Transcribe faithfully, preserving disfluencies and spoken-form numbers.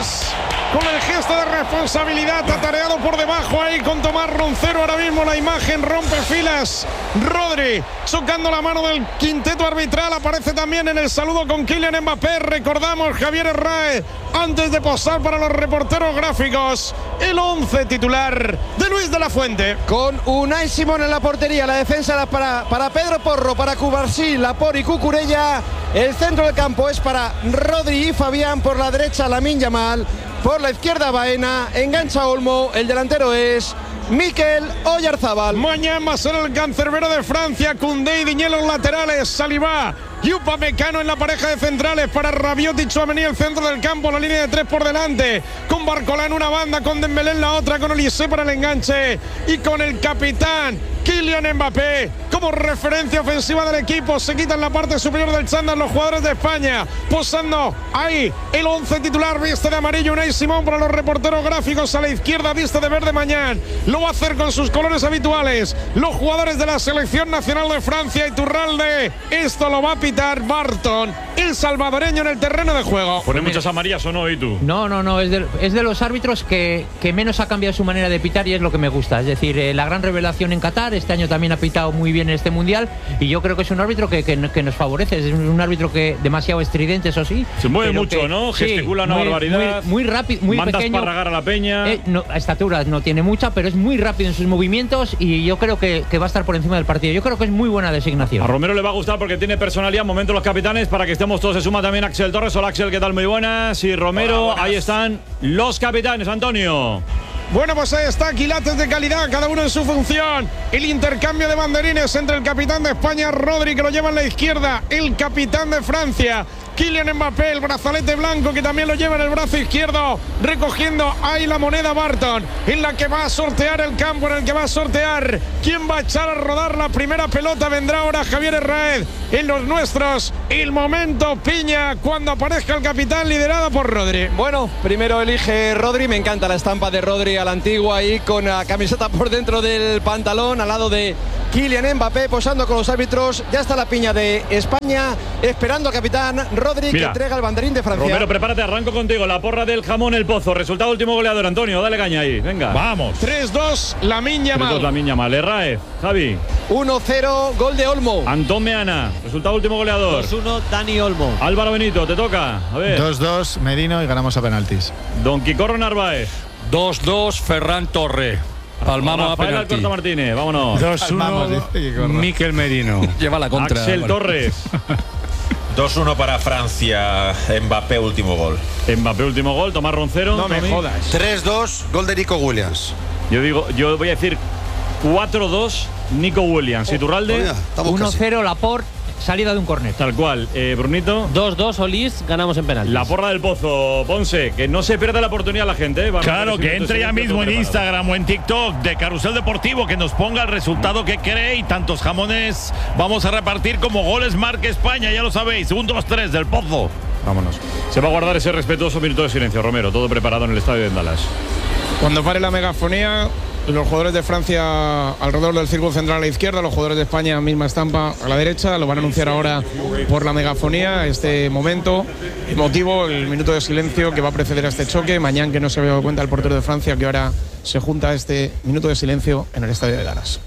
Dallas con el gesto de responsabilidad, atareado por debajo ahí con Tomás Roncero. Ahora mismo la imagen rompe filas. Rodri chocando la mano del quinteto arbitral. Aparece también en el saludo con Kylian Mbappé. Recordamos, Javier Herráez, antes de posar para los reporteros gráficos, el once titular de Luis de la Fuente. Con Unai Simón en la portería, la defensa era para, para Pedro Porro, para Cubarsí, Laporte y Cucurella. El centro del campo es para Rodri y Fabián. Por la derecha Lamine Yamal, por la izquierda Baena, engancha Olmo. El delantero es Mikel Oyarzábal. Mañana va a ser el cancerbero de Francia. Koundé y Diñé los laterales. Saliba y Upamecano en la pareja de centrales para Rabiot y Tchouaméni el centro del campo. La línea de tres por delante, con Barcola en una banda, con Dembélé en la otra, con Olise para el enganche y con el capitán Kylian Mbappé como referencia ofensiva del equipo. Se quitan la parte superior del chándal los jugadores de España, posando ahí el once titular. Viste de amarillo Unai Simón para los reporteros gráficos. A la izquierda viste de verde Mañán. Lo va a hacer con sus colores habituales los jugadores de la selección nacional de Francia. Iturralde, esto lo va a pitar Barton, el salvadoreño, en el terreno de juego. ¿Pone muchas amarillas o no, y tú? No, no, no, es de, es de los árbitros que, que menos ha cambiado su manera de pitar, y es lo que me gusta. Es decir, eh, la gran revelación en Qatar, este año también ha pitado muy bien en este mundial, y yo creo que es un árbitro que, que, que nos favorece. Es un árbitro que demasiado estridente, eso sí. Se mueve mucho, que, ¿no? Gesticula sí, una muy, barbaridad. Muy, muy rápido, muy Manda pequeño. Manda a la peña. Eh, no, estatura no tiene mucha, pero es muy rápido en sus movimientos, y yo creo que, que va a estar por encima del partido. Yo creo que es muy buena designación. A Romero le va a gustar porque tiene personalidad. Momento los capitanes para que estemos todos. Se suma también Axel Torres. Hola Axel, ¿qué tal? Muy buenas. Y Romero, hola, ahí están los capitanes. Antonio. Bueno, pues ahí está, quilates de calidad, cada uno en su función. El intercambio de banderines entre el capitán de España, Rodri, que lo lleva en la izquierda, el capitán de Francia, Kylian Mbappé, el brazalete blanco, que también lo lleva en el brazo izquierdo, recogiendo ahí la moneda Barton, en la que va a sortear el campo, en el que va a sortear quién va a echar a rodar la primera pelota. Vendrá ahora Javier Herráez en los nuestros. El momento piña cuando aparezca el capitán, liderado por Rodri. Bueno, primero elige Rodri. Me encanta la estampa de Rodri a la antigua, ahí con la camiseta por dentro del pantalón, al lado de Kylian Mbappé, posando con los árbitros. Ya está la piña de España, esperando al capitán Rodri. Mira, que entrega el banderín de Francia. Romero, prepárate, arranco contigo. La porra del jamón El Pozo. Resultado último goleador, Antonio, dale caña ahí, venga. Vamos. tres dos, Lamine Yamal. tres dos, Lamine Yamal. Herráez, Javi. uno cero, gol de Olmo. Antón Meana, resultado último goleador. dos uno, Dani Olmo. Álvaro Benito, te toca. A ver. dos dos, Merino, y ganamos a penaltis. Don Quicorro Narváez. dos dos, Ferran Torre. Palmamos a penalti. Alberto Martínez, vámonos. dos uno, Mikel Merino. Lleva la contra. Axel bueno. Torres. dos uno para Francia. Mbappé, último gol. Mbappé, último gol. Tomás Roncero. No me Tommy. jodas. tres dos, gol de Nico Williams. Yo digo, yo voy a decir cuatro dos, Nico Williams. Iturralde. uno cero, Laporte, salida de un córner. Tal cual. Eh, Brunito. dos dos, Olís, ganamos en penaltis. La porra del Pozo, Ponce, que no se pierda la oportunidad la gente. ¿eh? Claro, que entre ya mismo en Instagram o en TikTok de Carrusel Deportivo, que nos ponga el resultado que cree, y tantos jamones vamos a repartir como goles marca España, ya lo sabéis. un dos tres del Pozo. Vámonos. Se va a guardar ese respetuoso minuto de silencio, Romero. Todo preparado en el estadio de Dallas. Cuando pare la megafonía, los jugadores de Francia alrededor del círculo central a la izquierda, los jugadores de España, misma estampa, a la derecha. Lo van a anunciar ahora por la megafonía. Este momento emotivo, el minuto de silencio que va a preceder a este choque. Mañana, que no se había dado cuenta el portero de Francia, que ahora se junta a este minuto de silencio en el estadio de Dallas.